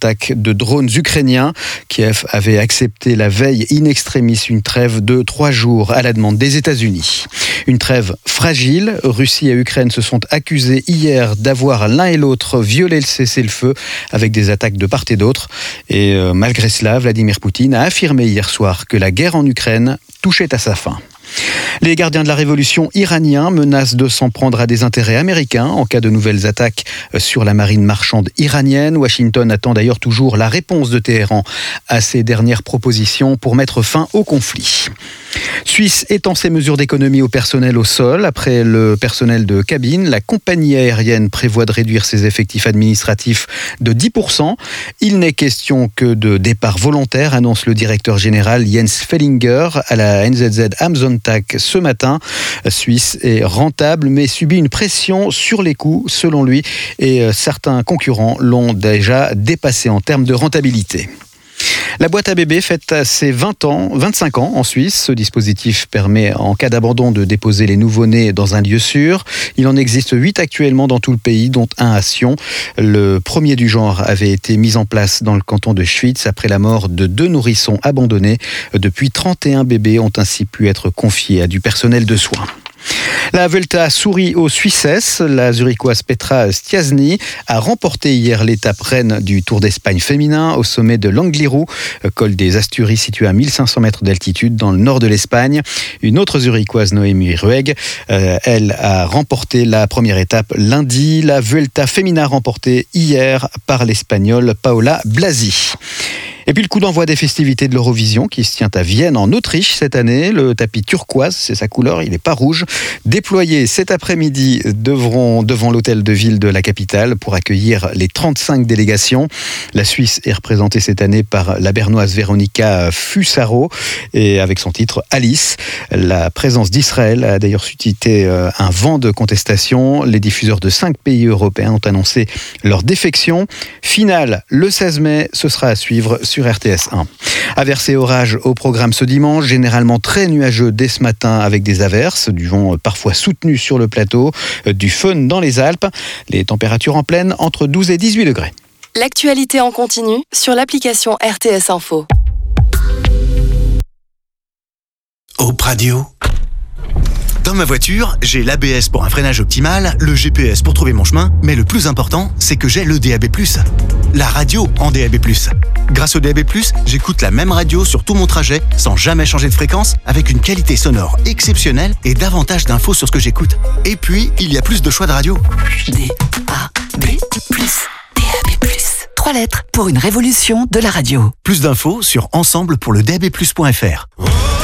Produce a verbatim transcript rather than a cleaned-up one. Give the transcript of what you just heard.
attaques de drones ukrainiens. Kiev avait accepté la veille in extremis une trêve de trois jours à la demande des États-Unis. Une trêve fragile. Russie et Ukraine se sont accusés hier d'avoir l'un et l'autre violé le cessez-le-feu avec des attaques de part et d'autre. Et euh, malgré cela, Vladimir Poutine a affirmé hier soir que la guerre en Ukraine touchait à sa fin. Les gardiens de la révolution iraniens menacent de s'en prendre à des intérêts américains en cas de nouvelles attaques sur la marine marchande iranienne. Washington attend d'ailleurs toujours la réponse de Téhéran à ses dernières propositions pour mettre fin au conflit. Suisse étend ses mesures d'économie au personnel au sol. Après le personnel de cabine, la compagnie aérienne prévoit de réduire ses effectifs administratifs de dix pour cent. Il n'est question que de départ volontaire, annonce le directeur général Jens Fellinger à la N Z Z Am Sonntag ce matin. Suisse est rentable mais subit une pression sur les coûts selon lui et certains concurrents l'ont déjà dépassé en termes de rentabilité. La boîte à bébé fête ses vingt ans, vingt-cinq ans en Suisse. Ce dispositif permet, en cas d'abandon, de déposer les nouveau-nés dans un lieu sûr. Il en existe huit actuellement dans tout le pays, dont un à Sion. Le premier du genre avait été mis en place dans le canton de Schwyz après la mort de deux nourrissons abandonnés. Depuis, trente et un bébés ont ainsi pu être confiés à du personnel de soins. La Vuelta sourit aux Suissesses. La Zurichoise Petra Stiassny a remporté hier l'étape reine du Tour d'Espagne féminin au sommet de l'Angliru, col des Asturies situé à mille cinq cents mètres d'altitude dans le nord de l'Espagne. Une autre Zurichoise, Noémie Rueg, euh, elle a remporté la première étape lundi. La Vuelta féminin remportée hier par l'Espagnole Paola Blasi. Et puis le coup d'envoi des festivités de l'Eurovision qui se tient à Vienne en Autriche cette année. Le tapis turquoise, c'est sa couleur, il n'est pas rouge. Déployés cet après-midi devront, devant l'hôtel de ville de la capitale pour accueillir les trente-cinq délégations. La Suisse est représentée cette année par la bernoise Veronica Fusaro et avec son titre Alice. La présence d'Israël a d'ailleurs suscité un vent de contestation. Les diffuseurs de cinq pays européens ont annoncé leur défection. Finale le seize mai, ce sera à suivre sur R T S un. Averses et orages au programme ce dimanche, généralement très nuageux dès ce matin avec des averses, du vent parfois soutenu sur le plateau, du fun dans les Alpes. Les températures en pleine entre douze et dix-huit degrés. L'actualité en continu sur l'application R T S Info. Au Radio. Dans ma voiture, j'ai l'A B S pour un freinage optimal, le G P S pour trouver mon chemin, mais le plus important, c'est que j'ai le D A B plus. La radio en D A B plus. Grâce au D A B plus, j'écoute la même radio sur tout mon trajet, sans jamais changer de fréquence, avec une qualité sonore exceptionnelle et davantage d'infos sur ce que j'écoute. Et puis, il y a plus de choix de radio. D A B plus. D A B plus. Trois lettres pour une révolution de la radio. Plus d'infos sur ensemble pour le D A B plus point F R.